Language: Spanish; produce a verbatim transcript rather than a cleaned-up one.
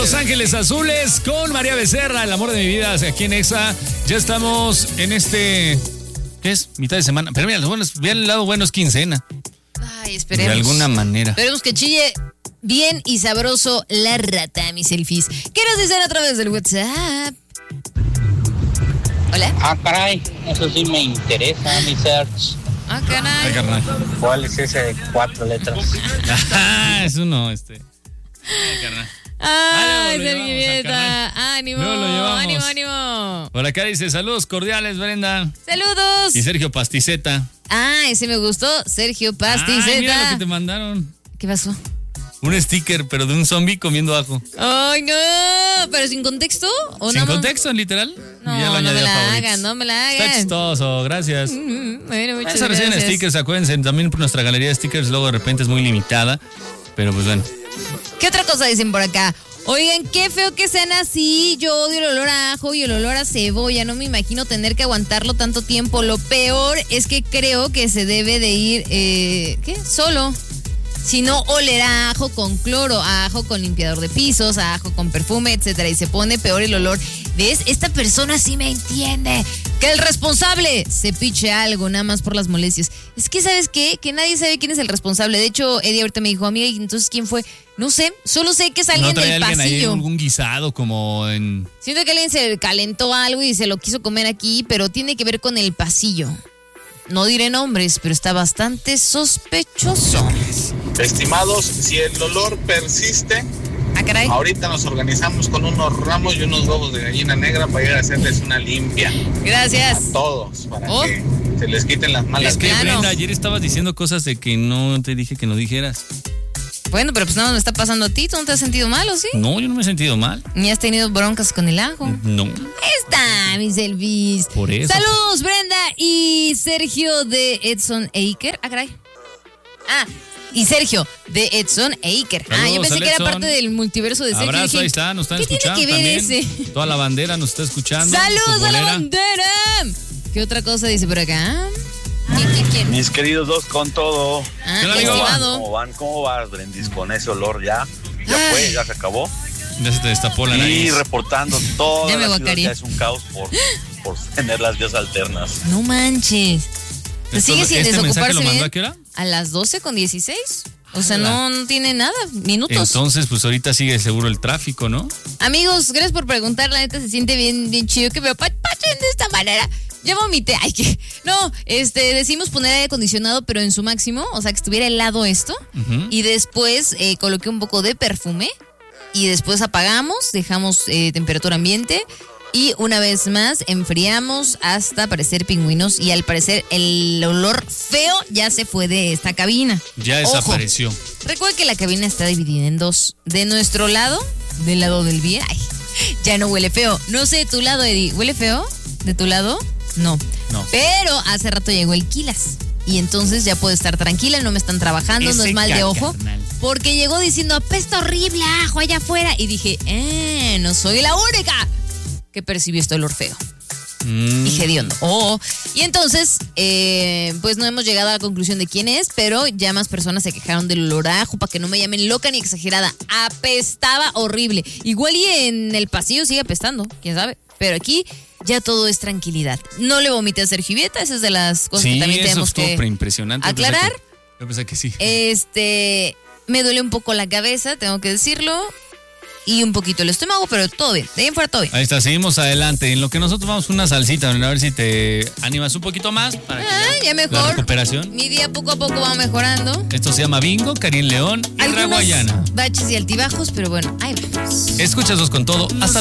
Los Ángeles Azules con María Becerra, el amor de mi vida, aquí en Exa. Ya estamos en este, ¿qué es? Mitad de semana. Pero mira, bueno, bien el lado bueno es quincena. Ay, esperemos. De alguna manera. Esperemos que chille bien y sabroso la rata, mis selfies. ¿Qué nos dicen a través del WhatsApp? Hola. Ah, caray, eso sí me interesa, mi search. Ah, caray. Ay, carnal. ¿Cuál es ese de cuatro letras? Ah, es uno, este. Ay, carnal. Ay, Vale, lo Sergio llevamos al Vieta. canal. Ánimo, Luego lo llevamos. ánimo, ánimo. Por acá dice, saludos cordiales, Brenda. Saludos. Y Sergio Pasticeta. Ah, ese me gustó, Sergio Pasticeta. Ay, mira lo que te mandaron. ¿Qué pasó? Un sticker, pero de un zombie comiendo ajo. Ay, no, pero sin contexto. ¿O Sin no? contexto, literal. No, Y ya lo no añadí me a la favoritos. hagan, no me la Está hagan. chistoso, gracias. Mm, bueno, muchas Eso recién gracias. stickers, acuérdense, también nuestra galería de stickers luego de repente es muy limitada, pero pues bueno. ¿Qué otra cosa dicen por acá? Oigan, qué feo que sean así. Yo odio el olor a ajo y el olor a cebolla. No me imagino tener que aguantarlo tanto tiempo. Lo peor es que creo que se debe de ir, eh, ¿qué? Solo. Si no, olerá a ajo con cloro, a ajo con limpiador de pisos, a ajo con perfume, etcétera. Y se pone peor el olor. ¿Ves? Esta persona sí me entiende. Que el responsable se piche algo, nada más por las molestias. Es que, ¿sabes qué? Que nadie sabe quién es el responsable. De hecho, Eddie ahorita me dijo, amiga, ¿y entonces quién fue? No sé, solo sé que es alguien ¿No trae del alguien ahí pasillo. algún guisado como en... Siento que alguien se calentó algo y se lo quiso comer aquí, pero tiene que ver con el pasillo. No diré nombres, pero está bastante sospechoso. Estimados, si el olor persiste, Ah, caray. ahorita nos organizamos con unos ramos y unos huevos de gallina negra para ir a hacerles una limpia Gracias. a todos, para Oh. que se les quiten las malas Es que, vibras. Brenda, ayer estabas diciendo cosas de que no te dije que no dijeras. Bueno, pero pues nada, me está pasando a ti. ¿Tú no te has sentido mal o sí? No, yo no me he sentido mal. Ni has tenido broncas con el ajo. No. Está, mis Elvis. Por eso. Saludos, Brenda y Sergio de Edson Eiker. Ah, caray. Ah, y Sergio de Edson Eiker. Ah, Saludos yo pensé al que era Edson. parte del multiverso de Sergio. Abrazo, Dije, ahí está, nos están ¿qué escuchando tiene que ver también. ese? Toda la bandera nos está escuchando. ¡Saludos a la futbolera. bandera! ¿Qué otra cosa dice por acá? ¿Quién, quién, quién? Mis queridos dos con todo. Ah, ¿Qué tal, amigo? estimado. ¿Cómo van? ¿Cómo vas, Brendis? Con ese olor ya. Ya Ay. fue, ya se acabó. Ya se te destapó la Y nariz. reportando toda Ya me la ciudad guacareé. ya es un caos por, por tener las vías alternas. No manches. ¿Te Esto- sigue sin ¿Este mensaje desocuparse lo mandó bien? a qué hora? A las doce con dieciséis. O sea, Ala. no, no tiene nada. Minutos. Entonces, pues ahorita sigue seguro el tráfico, ¿no? Amigos, gracias por preguntar. La neta se siente bien, bien chido que me apapachen de esta manera. Ya vomité. Ay, que. No, este, decimos poner aire acondicionado, pero en su máximo. O sea, que estuviera helado esto. Ujú. Y después eh, coloqué un poco de perfume. Y después apagamos, dejamos eh, temperatura ambiente. Y una vez más enfriamos hasta parecer pingüinos. Y al parecer el olor feo ya se fue de esta cabina. Ya Ojo. desapareció. Recuerda que la cabina está dividida en dos. De nuestro lado, del lado del bien, ay, ya no huele feo. No sé, de tu lado, Eddie, ¿huele feo? ¿De tu lado? No. No. Pero hace rato llegó el Quilas. Y entonces ya puedo estar tranquila, no me están trabajando, no Ese es mal de ca- ojo. carnal. Porque llegó diciendo, apesta horrible ajo allá afuera. Y dije, eh, no soy la única que percibió este olor feo. Mm. Y hediondo. Oh. Y entonces, eh, pues no hemos llegado a la conclusión de quién es, pero ya más personas se quejaron del olor a ajo para que no me llamen loca ni exagerada. Apestaba horrible. Igual y en el pasillo sigue apestando, quién sabe. Pero aquí ya todo es tranquilidad. No le vomité a Sergio Vieta, esa es de las cosas Sí, que también eso tenemos estuvo que impresionante. Yo pensé aclarar. que- Yo pensé que sí. Este, me duele un poco la cabeza, tengo que decirlo. Y un poquito el estómago, pero todo bien. De ahí en fuera todo bien. Ahí está, seguimos adelante. En lo que nosotros vamos una salsita, a ver si te animas un poquito más para que Ah, ya la mejor. recuperación. Mi día poco a poco va mejorando. Esto se llama Bingo, Karim León y Algunos Raguayana. baches y altibajos, pero bueno, ahí vamos. Escuchas dos con todo. Hasta